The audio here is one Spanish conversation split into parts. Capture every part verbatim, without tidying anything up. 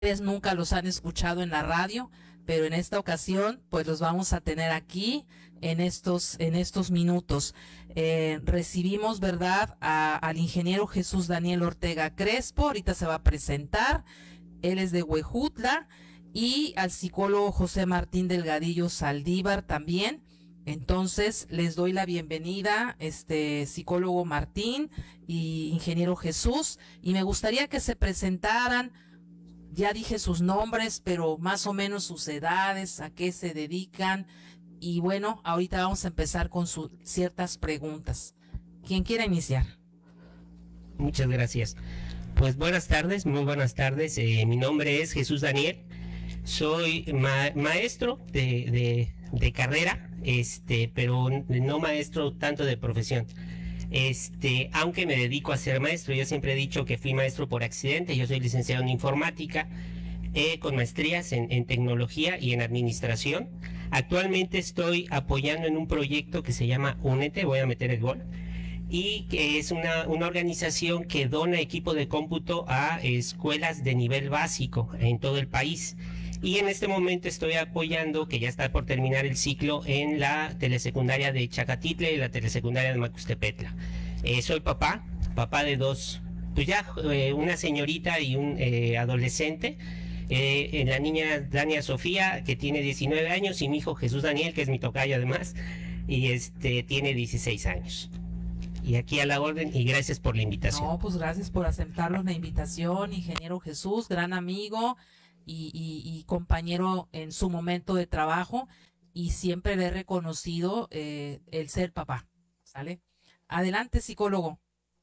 Ustedes nunca los han escuchado en la radio, pero en esta ocasión pues los vamos a tener aquí en estos en estos minutos. Eh, recibimos, ¿verdad?, a, al ingeniero Jesús Daniel Ortega Crespo. Ahorita se va a presentar. Él es de Huejutla. Y al psicólogo José Martín Delgadillo Saldívar también. Entonces les doy la bienvenida, este psicólogo Martín y ingeniero Jesús, y me gustaría que se presentaran. Ya dije sus nombres, pero más o menos sus edades, a qué se dedican. Y bueno, ahorita vamos a empezar con sus ciertas preguntas. ¿Quién quiera iniciar? Muchas gracias. Pues buenas tardes, muy buenas tardes. Eh, mi nombre es Jesús Daniel. Soy ma maestro de, de, de carrera, este, pero no maestro tanto de profesión. Este, aunque me dedico a ser maestro. Yo siempre he dicho que fui maestro por accidente. Yo soy licenciado en informática, eh, con maestrías en, en tecnología y en administración. Actualmente estoy apoyando en un proyecto que se llama Únete, voy a meter el gol, y que es una, una organización que dona equipo de cómputo a escuelas de nivel básico en todo el país. Y en este momento estoy apoyando, que ya está por terminar el ciclo, en la telesecundaria de Chacatitle y la telesecundaria de Macustepetla. Eh, soy papá, papá de dos, pues ya eh, una señorita y un eh, adolescente. Eh, la niña Dania Sofía, que tiene diecinueve años, y mi hijo Jesús Daniel, que es mi tocayo además, y este tiene dieciséis años. Y aquí a la orden, y gracias por la invitación. No, pues gracias por aceptarnos la invitación, ingeniero Jesús, gran amigo y, y, y compañero en su momento de trabajo, y siempre le he reconocido eh, el ser papá, ¿sale? Adelante, psicólogo.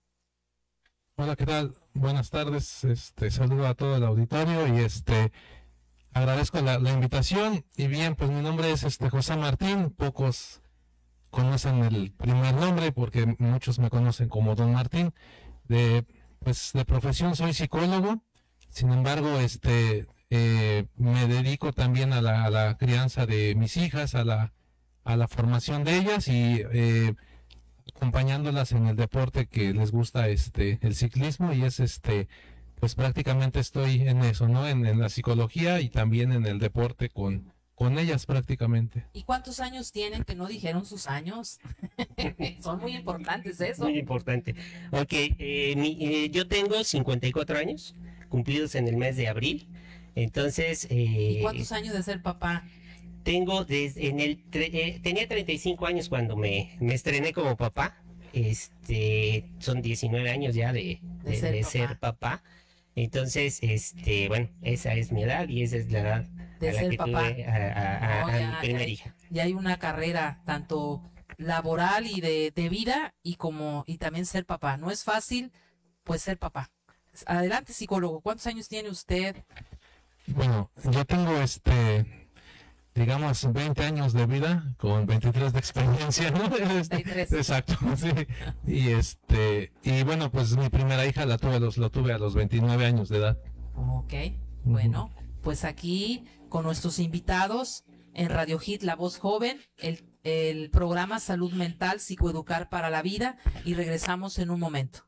Hola, ¿qué tal? Buenas tardes, este, saludo a todo el auditorio y este agradezco la, la invitación. Y bien, pues mi nombre es este José Martín. Pocos conocen el primer nombre porque muchos me conocen como Don Martín. De pues de profesión soy psicólogo. Sin embargo, este eh, me dedico también a la, a la crianza de mis hijas, a la a la formación de ellas y eh, acompañándolas en el deporte que les gusta, este el ciclismo, y es este pues prácticamente estoy en eso, ¿no? En, en la psicología y también en el deporte con con ellas prácticamente. ¿Y cuántos años tienen, que no dijeron sus años? Son muy importantes eso. Muy importante. Ok, eh, mi, eh, yo tengo cincuenta y cuatro años, cumplidos en el mes de abril. Entonces... Eh, ¿Y cuántos años de ser papá? Tengo desde en el eh, tenía treinta y cinco años cuando me, me estrené como papá. Este son diecinueve años ya de, de, de, ser, de papá. ser papá. Entonces, este, bueno, esa es mi edad y esa es la edad de a la ser que papá. tuve a, a, a, no, a ya, mi primera ya, hija. Ya hay una carrera tanto laboral y de, de vida y como y también ser papá. No es fácil, pues, ser papá. Adelante, psicólogo. ¿Cuántos años tiene usted? Bueno, yo tengo este digamos veinte años de vida con veintitrés de experiencia, ¿no? veintitrés. Exacto, sí. Y este y bueno, pues mi primera hija la tuve los lo tuve a los veintinueve años de edad. Ok, bueno, pues aquí con nuestros invitados en Radio Hit La Voz Joven, el, el programa Salud Mental, Psicoeducar para la Vida, y regresamos en un momento.